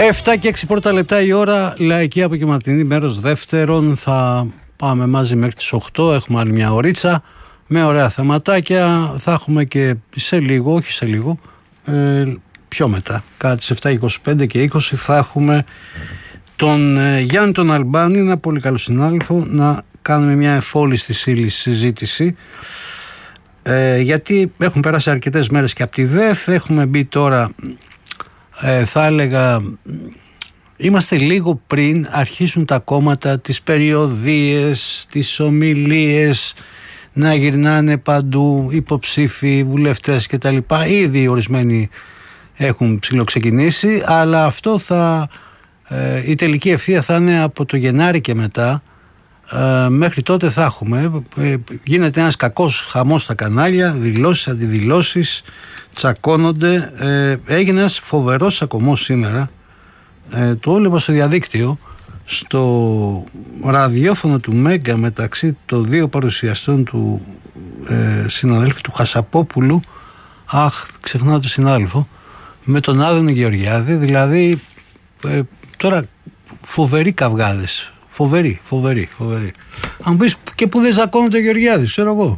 7 και 6 πρώτα λεπτά η ώρα, λαϊκή απογευματινή, μέρος δεύτερον. Θα πάμε μαζί μέχρι τις 8, έχουμε άλλη μια ωρίτσα με ωραία θεματάκια. Θα έχουμε και σε λίγο, όχι σε λίγο, πιο μετά, κατά τις 7:25 και 20 θα έχουμε τον Γιάννη τον Αλμπάνη, ένα πολύ καλό συνάδελφο, να κάνουμε μια εφόλιστη ύλη συζήτηση, γιατί έχουν περάσει αρκετές μέρες και από τη ΔΕΘ. Έχουμε μπει τώρα, θα έλεγα, είμαστε λίγο πριν αρχίσουν τα κόμματα, τις περιοδίες, τις ομιλίες να γυρνάνε παντού, υποψήφοι, βουλευτές κτλ. Ήδη ορισμένοι έχουν ψιλοξεκινήσει, αλλά αυτό η τελική ευθεία θα είναι από το Γενάρη και μετά. Μέχρι τότε θα έχουμε, γίνεται ένας κακός χαμός στα κανάλια, δηλώσεις, αντιδηλώσεις, τσακώνονται. Έγινε ένας φοβερός τσακωμός σήμερα, το έβλεπα στο διαδίκτυο, στο ραδιόφωνο του Μέγκα, μεταξύ των δύο παρουσιαστών του συναδέλφου του Χασαπόπουλου, ξεχνάω τον συνάδελφο, με τον Άδωνη Γεωργιάδη. Δηλαδή τώρα φοβεροί καυγάδες. Φοβερή. Αν μου πεις και που δεν ζακώνεται ο Γεωργιάδης, ξέρω εγώ.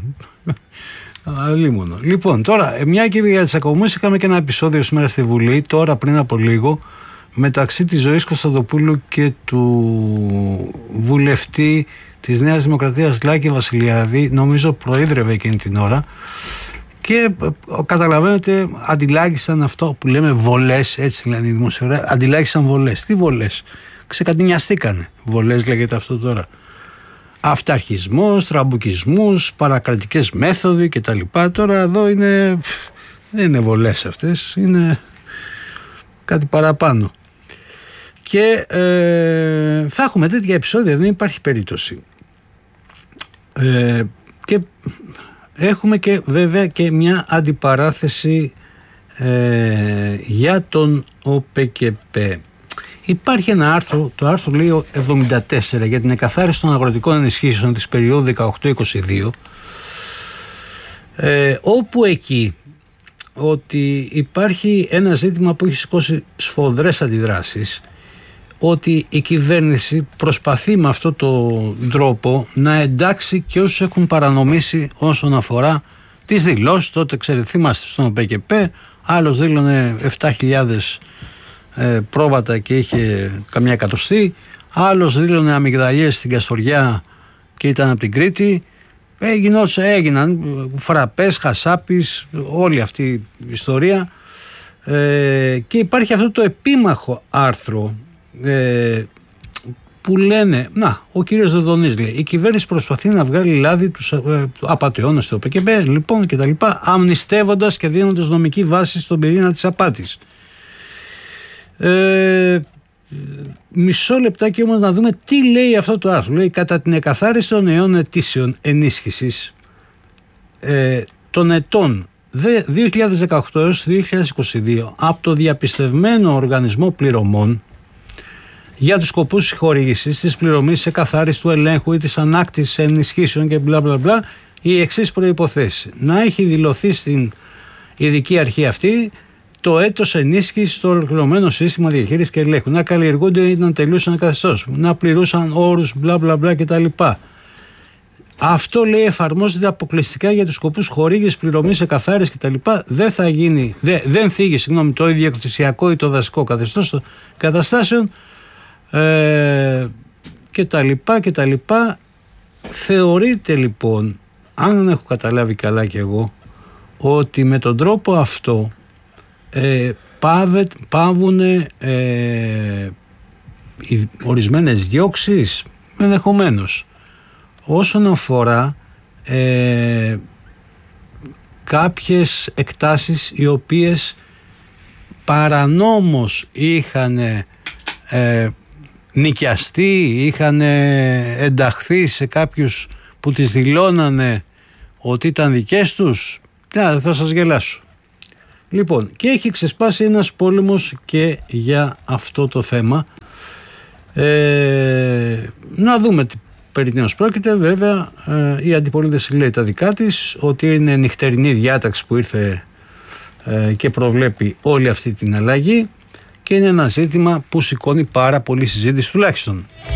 Λοιπόν, τώρα, μια και για τις τσακωμούς, είχαμε και ένα επεισόδιο σήμερα στη Βουλή, τώρα πριν από λίγο, μεταξύ της Ζωής Κωνσταντοπούλου και του βουλευτή της Νέας Δημοκρατίας Λάκη Βασιλιάδη, νομίζω προείδρευε εκείνη την ώρα, και καταλαβαίνετε, αντιλάγησαν αυτό που λέμε βολές, έτσι λένε οι δημοσιογράφοι, αντιλάγησαν βολές. Τι βολές? Ξεκατηνιαστήκανε. Βολές λέγεται αυτό τώρα. Αυταρχισμός, τραμπουκισμούς, παρακρατικές μέθοδοι κτλ. Τώρα εδώ δεν είναι βολές αυτές, είναι κάτι παραπάνω. Και θα έχουμε τέτοια επεισόδια, δεν υπάρχει περίπτωση. Και έχουμε και βέβαια και μια αντιπαράθεση για τον ΟΠΚΠ. Υπάρχει ένα άρθρο, το άρθρο λέει 74, για την εκαθάριση των αγροτικών ενισχύσεων της περίοδου 18-22, όπου εκεί ότι υπάρχει ένα ζήτημα που έχει σηκώσει σφοδρές αντιδράσεις, ότι η κυβέρνηση προσπαθεί με αυτόν τον τρόπο να εντάξει και όσους έχουν παρανομήσει όσον αφορά τις δηλώσεις. Τότε θυμάστε στον ΟΠΚΠ, άλλος δήλωνε 7.000 πρόβατα και είχε καμιά εκατοστή, άλλος δήλωνε αμυγδαλιές στην Καστοριά και ήταν από την Κρήτη. Έγιναν φραπές, χασάπης, όλη αυτή η ιστορία, και υπάρχει αυτό το επίμαχο άρθρο που λένε, ο κύριος Δοδονής λέει, η κυβέρνηση προσπαθεί να βγάλει λάδι τους απατεώνες του ΟΠΚΠ λοιπόν και τα λοιπά, αμνηστεύοντας και δίνοντας νομική βάση στον πυρήνα της απάτης. Μισό λεπτάκι όμως να δούμε τι λέει αυτό το άρθρο. Λέει, κατά την εκαθάριση των νέων αιτήσεων ενίσχυσης των ετών 2018 έως 2022 από το διαπιστευμένο οργανισμό πληρωμών για τους σκοπούς της χορήγησης, της πληρωμής, της εκαθάρισης, του ελέγχου ή της ανάκτησης ενισχύσεων και μπλα μπλα μπλα, οι εξής προϋποθέσεις: να έχει δηλωθεί στην ειδική αρχή αυτή το έτος ενίσχυσης στο ολοκληρωμένο σύστημα διαχείρισης και ελέγχου, να καλλιεργούνται ή να τελειώσαν καθεστώς, να πληρούσαν όρους μπλα μπλα μπλα κτλ. Αυτό λέει εφαρμόζεται αποκλειστικά για τους σκοπούς χορήγησης, πληρωμής, εκαθάρισης κτλ. Δεν θίγει το ιδιοκτησιακό ή το δασικό καθεστώς των καταστάσεων κτλ. Θεωρείται λοιπόν, αν δεν έχω καταλάβει καλά κι εγώ, ότι με τον τρόπο αυτό πάβουν ορισμένες διώξεις, ενδεχομένως, όσον αφορά κάποιες εκτάσεις οι οποίες παρανόμως είχαν νοικιαστεί, είχαν ενταχθεί σε κάποιους που τις δηλώνανε ότι ήταν δικές τους. Θα σας γελάσω. Λοιπόν, και έχει ξεσπάσει ένας πόλεμος και για αυτό το θέμα. Να δούμε τι περί τίνος πρόκειται. Βέβαια, η αντιπολίτευση λέει τα δικά της, ότι είναι νυχτερινή διάταξη που ήρθε και προβλέπει όλη αυτή την αλλαγή, και είναι ένα ζήτημα που σηκώνει πάρα πολύ συζήτηση τουλάχιστον.